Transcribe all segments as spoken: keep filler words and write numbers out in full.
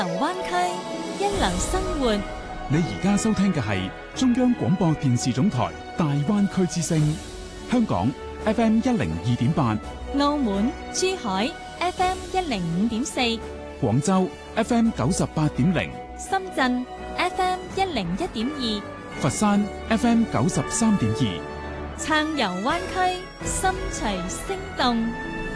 灣區一流生活。 你而家收聽嘅係中央廣播電視總台大灣區之聲，香港 F M 一零二點八， 澳門、珠海 F M 一零五點四， 廣州 F M 九十八點零， 深圳 F M 一零一點二， 佛山 F M 九十三點二。 撐遊灣區，心隨聲動。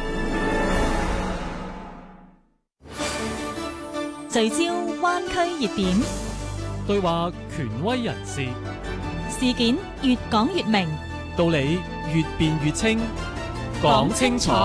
聚焦灣區熱點， 對話權威人士， 事件越講越明， 道理越辯越清，講清楚，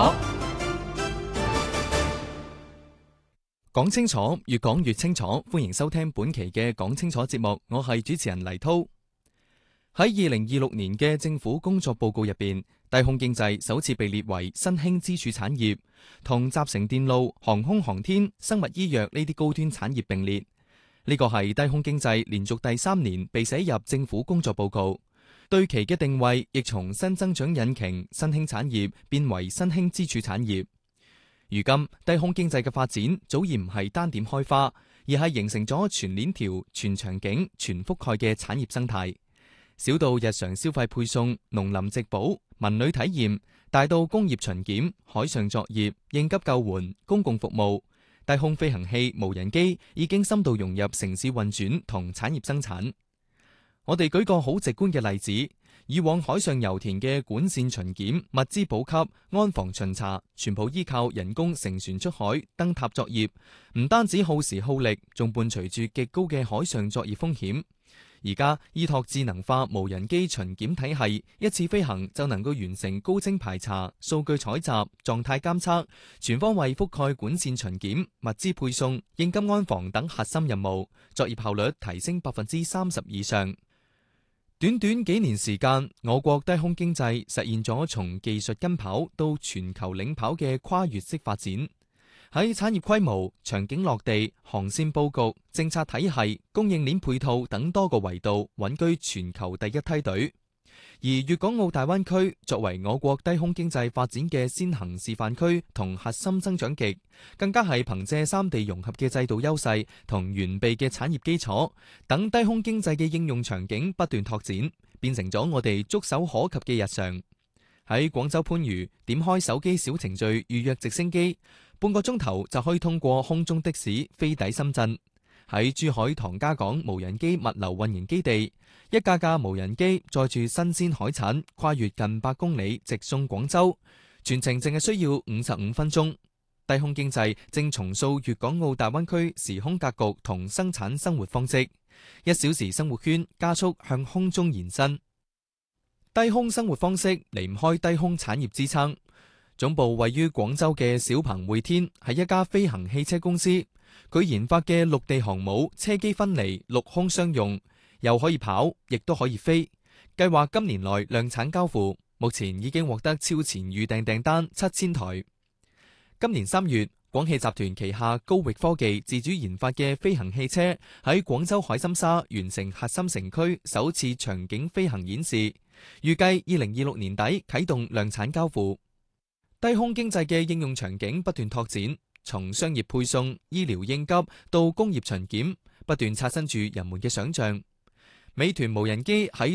講清楚，越講越清楚。歡迎收聽本期嘅講清楚節目，我係主持人黎濤。喺二零二六年嘅政府工作報告入邊，低空經濟首次被列為新興支柱產業，同集成電路、航空航天、生物醫藥呢啲高端產業並列。呢個係低空經濟連續第三年被寫入政府工作報告，對其嘅定位亦從新增長引擎、新興產業變為新興支柱產業。如今低空經濟嘅發展早已唔係單點開花，而係形成咗全鏈條、全場景、全覆蓋嘅產業生態。小到日常消費配送、農林植保、文旅體驗，大到工業巡檢、海上作業、應急救援、公共服務，低空飛行器、無人機已經深度融入城市運轉同產業生產。我哋舉個好直觀嘅例子，以往海上油田嘅管線巡檢、物資補給、安防巡查，全部依靠人工乘船出海、燈塔作業，唔單止耗時耗力，仲伴隨住極高嘅海上作業風險。而家依託智能化無人機巡檢體系，一次飛行就能夠完成高精排查、數據採集、狀態監測，全方位覆蓋管線巡檢、物資配送、應急安防等核心任務，作業效率提升百分之三十以上。短短幾年時間，我國低空經濟實現咗從技術跟跑到全球領跑嘅跨越式發展。喺產業規模、場景落地、航線佈局、政策體系、供應鏈配套等多個維度穩居全球第一梯隊。而粵港澳大灣區作為我國低空經濟發展嘅先行示範區同核心增長極，更加係憑借三地融合嘅制度優勢同完備嘅產業基礎等低空經濟嘅應用場景不斷拓展，變成咗我哋觸手可及嘅日常。喺廣州番禺點開手機小程序預約直升機，半個鐘頭就可以通過空中的士飛抵深圳。喺珠海唐家港無人機物流運營基地，一架架無人機載住新鮮海產，跨越近百公里直送廣州，全程淨係需要五十五分鐘。低空經濟正重塑粵港澳大灣區時空格局同生產生活方式，一小時生活圈加速向空中延伸。低空生活方式離唔開低空產業支撐。總部位於廣州嘅小鵬匯天係一家飛行汽車公司，佢研發嘅陸地航母車機分離陸空雙用，又可以跑，亦都可以飛。計劃今年內量產交付，目前已經獲得超前預訂訂單七千台。今年三月，廣汽集團旗下高域科技自主研發嘅飛行汽車喺廣州海心沙完成核心城區首次場景飛行演示，預計二零二六年底啟動量產交付。低空經濟嘅應用場景不斷拓展，從商業配送、醫療應急到工業巡檢，不斷刷新住人們嘅想象。美團無人機喺